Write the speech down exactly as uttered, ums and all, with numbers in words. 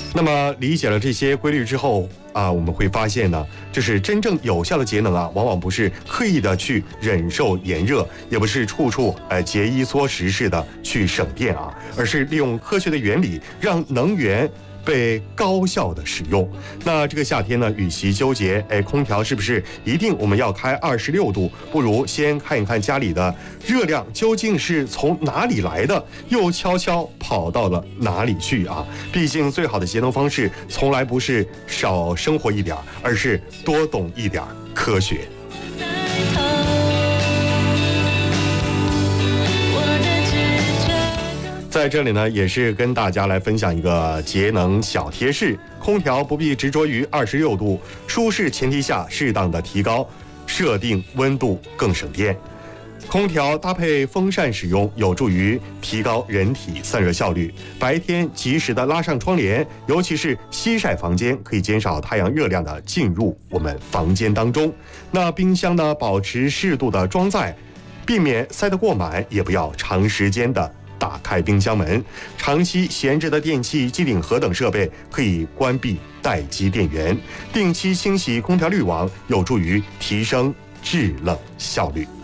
那么理解了这些规律之后啊，我们会发现呢，就是真正有效的节能啊，往往不是刻意的去忍受炎热，也不是处处呃节衣缩食式的去省电啊，而是利用科学的原理，让能源被高效的使用。那这个夏天呢，与其纠结哎空调是不是一定我们要开二十六度，不如先看一看家里的热量究竟是从哪里来的，又悄悄跑到了哪里去啊。毕竟最好的节能方式从来不是少生活一点，而是多懂一点科学。在这里呢，也是跟大家来分享一个节能小贴士：空调不必执着于二十六度，舒适前提下适当的提高设定温度，更省电。空调搭配风扇使用，有助于提高人体散热效率。白天及时的拉上窗帘，尤其是西晒房间，可以减少太阳热量的进入我们房间当中。那冰箱呢，保持适度的装载，避免塞得过满，也不要长时间的打开冰箱门。长期闲置的电器、机顶盒等设备可以关闭待机电源。定期清洗空调滤网，有助于提升制冷效率。